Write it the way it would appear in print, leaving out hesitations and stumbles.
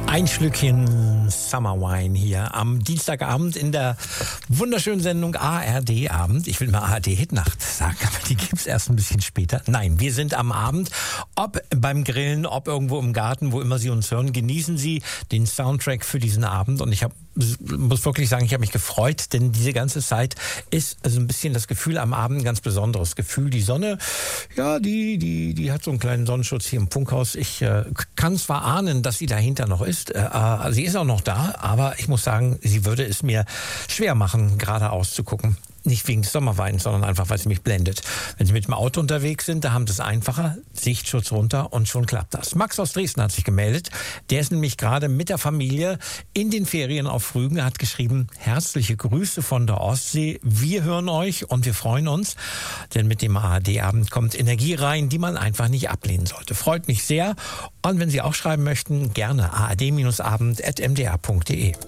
Ein Schlückchen Summer Wine hier am Dienstagabend in der wunderschönen Sendung ARD Abend. Ich will mal ARD Hitnacht sagen, aber die gibt's erst ein bisschen später. Nein, wir sind am Abend, ob beim Grillen, ob irgendwo im Garten, wo immer Sie uns hören, genießen Sie den Soundtrack für diesen Abend. Und ich muss wirklich sagen, ich habe mich gefreut, denn diese ganze Zeit ist also ein bisschen das Gefühl am Abend ein ganz besonderes Gefühl. Die Sonne, ja, die hat so einen kleinen Sonnenschutz hier im Funkhaus. Ich kann zwar ahnen, dass sie dahinter noch ist. Sie ist auch noch da, aber ich muss sagen, sie würde es mir schwer machen, geradeaus zu gucken. Nicht wegen des Sommerweins, sondern einfach, weil sie mich blendet. Wenn Sie mit dem Auto unterwegs sind, da haben Sie es einfacher. Sichtschutz runter und schon klappt das. Max aus Dresden hat sich gemeldet. Der ist nämlich gerade mit der Familie in den Ferien auf Rügen. Er hat geschrieben, herzliche Grüße von der Ostsee. Wir hören euch und wir freuen uns, denn mit dem ARD-Abend kommt Energie rein, die man einfach nicht ablehnen sollte. Freut mich sehr. Und wenn Sie auch schreiben möchten, gerne ard-abend@mdr.de.